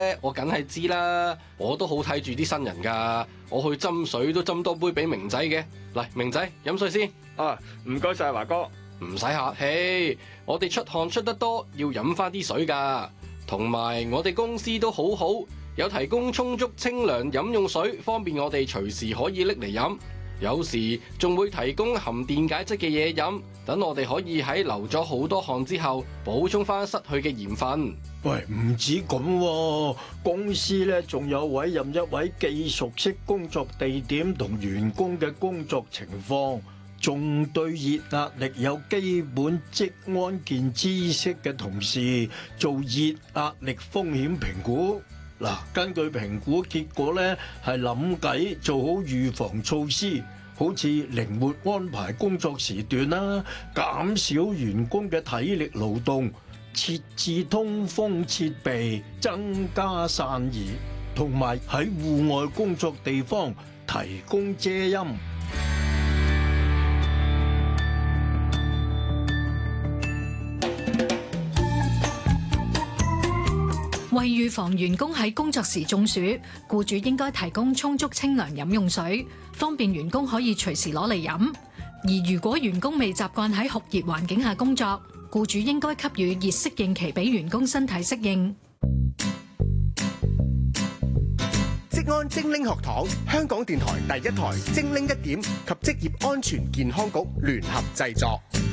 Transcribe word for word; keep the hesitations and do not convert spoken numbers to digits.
我梗係知啦，我都好睇住啲新人㗎。我去斟水都斟多杯俾明仔嘅。嚟，明仔飲水先。 啊，唔該晒華哥。 唔使客氣，我哋出汗出得多，要飲翻啲水㗎。同埋我哋公司都好好，有提供充足清涼飲用水，方便我哋隨時可以拎嚟飲。有時仲會提供含電解質嘅嘢飲，等我哋可以喺流咗好多汗之後補充翻失去嘅鹽分。 喂，唔止咁喎，公司咧仲有委任一位既熟悉工作地點同員工嘅工作情況，仲對熱壓力有基本職安健知識嘅同事做熱壓力風險評估。嗱，根據評估結果咧，係諗計做好預防措施，好似靈活安排工作時段啦，減少員工嘅體力勞動，設置通風設備，增加散熱，同埋喺戶外工作地方提供遮陰。 為預防員工喺工作時中暑，僱主應該提供充足清涼飲用水，方便員工可以隨時攞嚟飲。而如果員工未習慣喺酷熱環境下工作，僱主應該給予熱適應期俾員工身體適應。 職安精靈學堂，香港電台第一台精靈一點及職業安全健康局聯合製作。